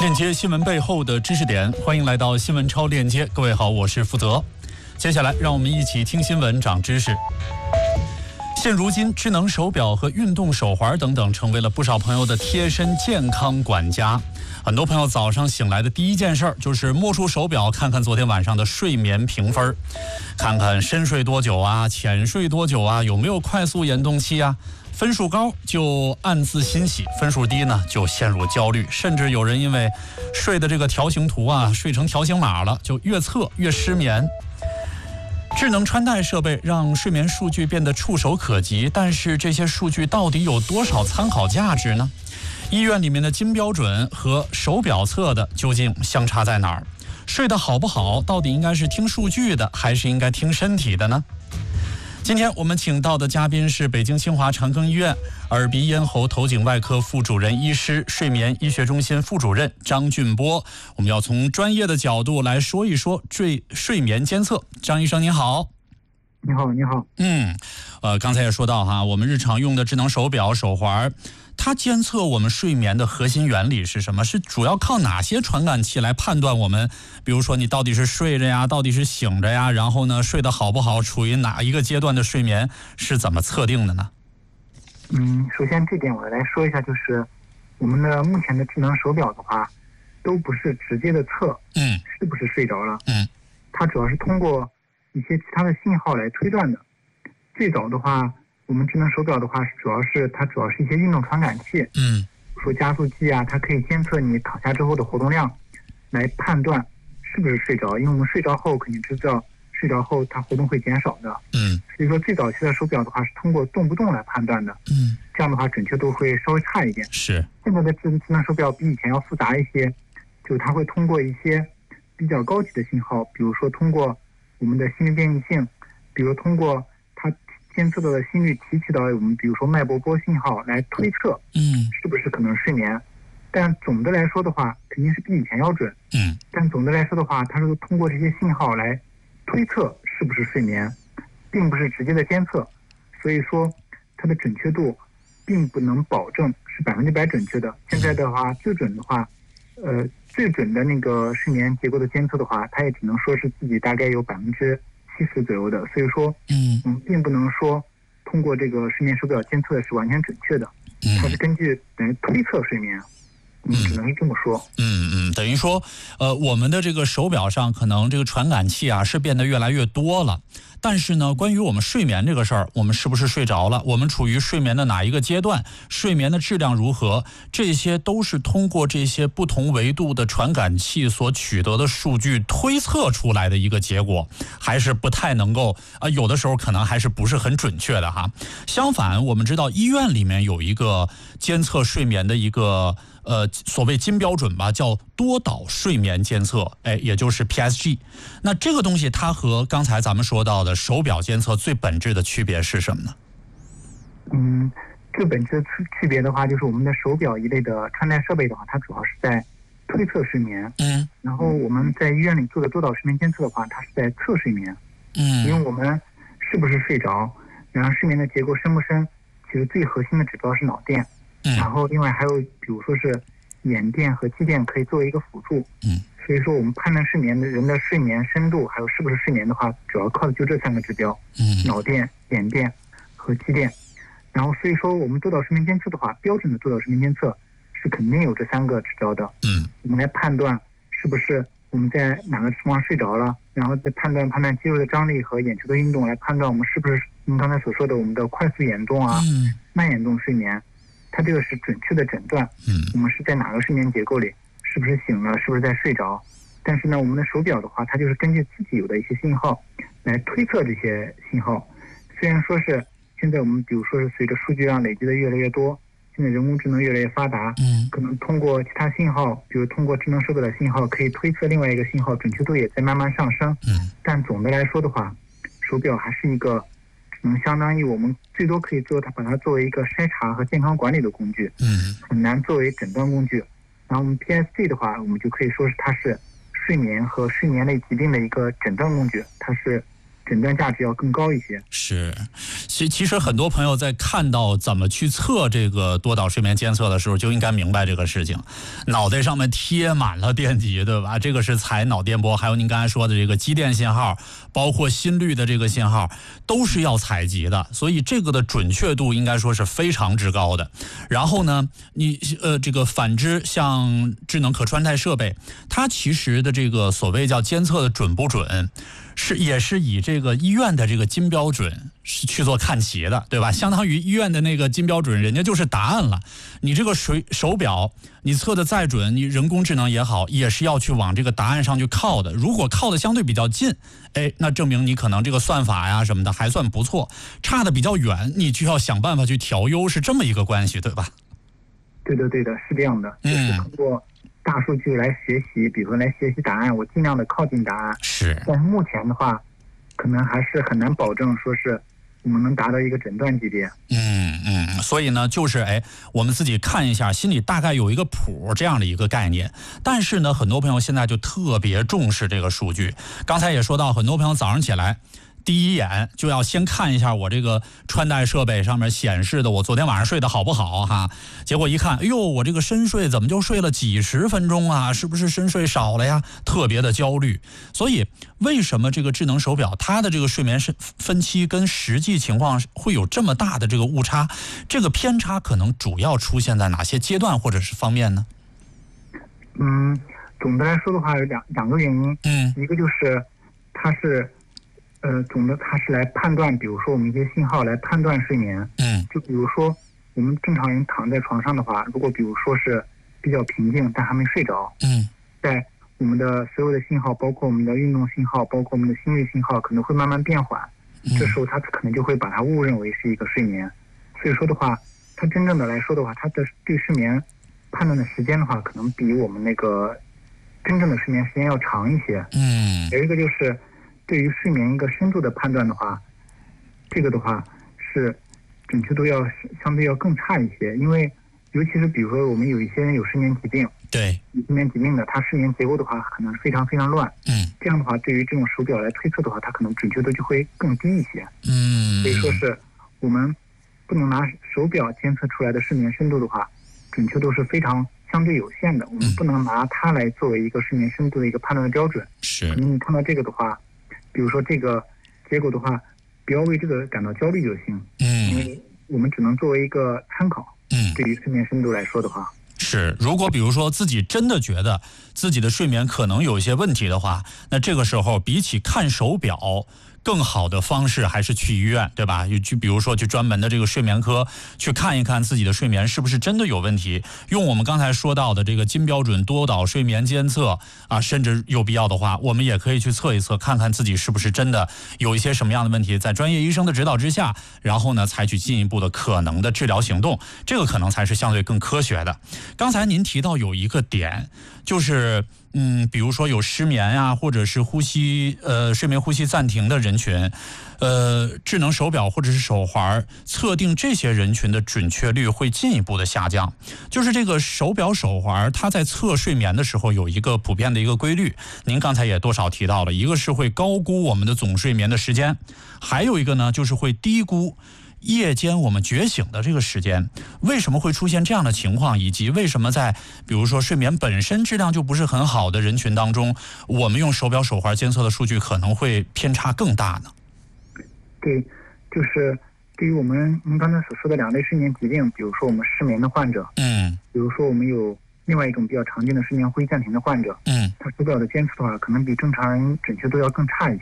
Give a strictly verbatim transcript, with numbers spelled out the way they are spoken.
链接新闻背后的知识点，欢迎来到新闻超链接。各位好，我是负责。接下来让我们一起听新闻长知识。现如今，智能手表和运动手环等等成为了不少朋友的贴身健康管家。很多朋友早上醒来的第一件事就是摸出手表，看看昨天晚上的睡眠评分，看看深睡多久啊，浅睡多久啊，有没有快速眼动期啊。分数高就暗自欣喜，分数低呢就陷入焦虑，甚至有人因为睡的这个条形图啊睡成条形码了，就越测越失眠。智能穿戴设备让睡眠数据变得触手可及，但是这些数据到底有多少参考价值呢？医院里面的金标准和手表测的究竟相差在哪儿？睡得好不好到底应该是听数据的，还是应该听身体的呢？今天我们请到的嘉宾是北京清华长庚医院耳鼻咽喉头颈外科副主任医师、睡眠医学中心副主任张俊波。我们要从专业的角度来说一说睡睡眠监测。张医生您好。 你好，你好。 嗯，呃，刚才也说到哈，我们日常用的智能手表、手环，它监测我们睡眠的核心原理是什么？是主要靠哪些传感器来判断我们，比如说你到底是睡着呀，到底是醒着呀，然后呢，睡得好不好，处于哪一个阶段的睡眠，是怎么测定的呢？ 嗯，首先这点我来说一下，就是我们的目前的智能手表的话，都不是直接的测， 嗯， 是不是睡着了， 嗯，它主要是通过一些其他的信号来推断的。最早的话，我们智能手表的话，主要是它主要是一些运动传感器， 嗯， 说加速器啊，它可以监测你躺下之后的活动量，来判断是不是睡着。因为我们睡着后肯定知道，睡着后它活动会减少的， 嗯， 所以说最早期的手表的话是通过动不动来判断的， 嗯， 这样的话准确度会稍微差一点。 是， 现在的智智能手表比以前要复杂一些，就它会通过一些比较高级的信号，比如说通过我们的心率变异性，比如通过它监测到的心率提起到我们比如说脉搏波信号来推测， 嗯， 是不是可能睡眠。但总的来说的话，肯定是比以前要准， 嗯， 但总的来说的话，它是通过这些信号来推测是不是睡眠，并不是直接的监测，所以说它的准确度并不能保证是百分之百准确的。现在的话，最准的话，呃，最准的那个睡眠结构的监测的话，它也只能说是自己大概有百分之七十左右的，所以说， 嗯嗯，并不能说通过这个睡眠手表监测的是完全准确的，它是根据等于推测睡眠。嗯，只能是这么说。 嗯嗯，等于说，呃，我们的这个手表上可能这个传感器啊是变得越来越多了，但是呢，关于我们睡眠这个事儿，我们是不是睡着了，我们处于睡眠的哪一个阶段，睡眠的质量如何，这些都是通过这些不同维度的传感器所取得的数据推测出来的一个结果，还是不太能够啊、呃，有的时候可能还是不是很准确的哈。相反，我们知道医院里面有一个监测睡眠的一个。呃，所谓金标准吧，叫多导睡眠监测，哎，也就是 P S G。那这个东西它和刚才咱们说到的手表监测最本质的区别是什么呢？ 嗯，最本质的区别的话，就是我们的手表一类的穿戴设备的话，它主要是在推测睡眠。 嗯。 然后我们在医院里做的多导睡眠监测的话，它是在测睡眠。 嗯。 因为我们是不是睡着，然后睡眠的结构深不深，其实最核心的指标是脑电。 嗯， 然后另外还有比如说是眼电和肌电可以作为一个辅助。 嗯， 所以说我们判断睡眠的人的睡眠深度还有是不是睡眠的话，主要靠的就这三个指标。 嗯， 脑电、眼电和肌电。然后所以说我们多导睡眠监测的话，标准的多导睡眠监测是肯定有这三个指标的。 嗯， 我们来判断是不是我们在哪个地方睡着了，然后再判断判断肌肉的张力和眼球的运动，来判断我们是不是您刚才所说的我们的快速眼动啊、 嗯、 慢眼动睡眠。它这个是准确的诊断， 嗯， 我们是在哪个睡眠结构里，是不是醒了，是不是在睡着。但是呢，我们的手表的话，它就是根据自己有的一些信号来推测这些信号。虽然说是现在我们比如说是随着数据量累积的越来越多，现在人工智能越来越发达， 嗯， 可能通过其他信号，比如通过智能手表的信号，可以推测另外一个信号，准确度也在慢慢上升。 嗯， 但总的来说的话，手表还是一个能相当于我们最多可以做它，把它作为一个筛查和健康管理的工具， 嗯， 很难作为诊断工具。然后我们 P S G 的话，我们就可以说是它是睡眠和睡眠类疾病的一个诊断工具，它是诊断价值要更高一些。 是，其其实很多朋友在看到怎么去测这个多导睡眠监测的时候，就应该明白这个事情。脑袋上面贴满了电极，对吧？这个是采脑电波，还有您刚才说的这个肌电信号，包括心率的这个信号，都是要采集的。所以这个的准确度应该说是非常之高的。然后呢，你呃这个反之，像智能可穿戴设备，它其实的这个所谓叫监测的准不准，是也是以这个医院的这个金标准是去做看齐的，对吧？相当于医院的那个金标准，人家就是答案了。你这个水手表，你测的再准，你人工智能也好，也是要去往这个答案上去靠的。如果靠的相对比较近，哎，那证明你可能这个算法呀什么的还算不错；差的比较远，你就要想办法去调优，是这么一个关系，对吧？ 对的，对的，是这样的，就是通过大数据来学习，比如说来学习答案，我尽量的靠近答案。 是， 但是目前的话，可能还是很难保证说是我们能达到一个诊断级别。 嗯嗯，所以呢，就是哎，我们自己看一下，心里大概有一个谱这样的一个概念。但是呢，很多朋友现在就特别重视这个数据。刚才也说到，很多朋友早上起来，第一眼就要先看一下我这个穿戴设备上面显示的我昨天晚上睡得好不好哈，结果一看，哎呦，我这个深睡怎么就睡了几十分钟啊？是不是深睡少了呀？特别的焦虑。所以为什么这个智能手表它的这个睡眠分期跟实际情况会有这么大的这个误差？这个偏差可能主要出现在哪些阶段或者是方面呢？ 嗯，总的来说的话有两两个原因。 嗯， 一个就是它是。呃，总的它是来判断，比如说我们一些信号来判断睡眠。 嗯， 就比如说我们正常人躺在床上的话，如果比如说是比较平静但还没睡着， 嗯， 在我们的所有的信号，包括我们的运动信号，包括我们的心率信号，可能会慢慢变缓。这时候它可能就会把它误认为是一个睡眠。所以说的话，它真正的来说的话，它的对睡眠判断的时间的话，可能比我们那个真正的睡眠时间要长一些。 嗯， 有一个就是对于睡眠一个深度的判断的话，这个的话是准确度要相对要更差一些，因为尤其是比如说我们有一些人有睡眠疾病， 对， 有睡眠疾病的，他睡眠结构的话可能非常非常乱。 嗯， 这样的话，对于这种手表来推测的话，它可能准确度就会更低一些。 嗯， 所以说是我们不能拿手表监测出来的睡眠深度的话，准确度是非常相对有限的，我们不能拿它来作为一个睡眠深度的一个判断的标准。 是， 可能你看到这个的话，比如说这个结果的话，不要为这个感到焦虑就行。 嗯， 因为我们只能作为一个参考。 嗯， 对于睡眠深度来说的话， 是，如果比如说自己真的觉得自己的睡眠可能有一些问题的话，那这个时候比起看手表，更好的方式还是去医院，对吧？去比如说去专门的这个睡眠科去看一看自己的睡眠是不是真的有问题，用我们刚才说到的这个金标准多导睡眠监测啊，甚至有必要的话，我们也可以去测一测，看看自己是不是真的有一些什么样的问题，在专业医生的指导之下，然后呢采取进一步的可能的治疗行动，这个可能才是相对更科学的。刚才您提到有一个点，就是嗯，比如说有失眠呀、啊，或者是呼吸呃睡眠呼吸暂停的人群，呃，智能手表或者是手环测定这些人群的准确率会进一步的下降。就是这个手表手环，它在测睡眠的时候有一个普遍的一个规律，您刚才也多少提到了，一个是会高估我们的总睡眠的时间，还有一个呢就是会低估夜间我们觉醒的这个时间。为什么会出现这样的情况，以及为什么在比如说睡眠本身质量就不是很好的人群当中，我们用手表手环监测的数据可能会偏差更大呢？ 对，就是对于我们您刚才所说的两类睡眠疾病，比如说我们失眠的患者， 嗯， 比如说我们有另外一种比较常见的睡眠呼吸暂停的患者， 嗯， 他手表的监测的话，可能比正常人准确度要更差一些。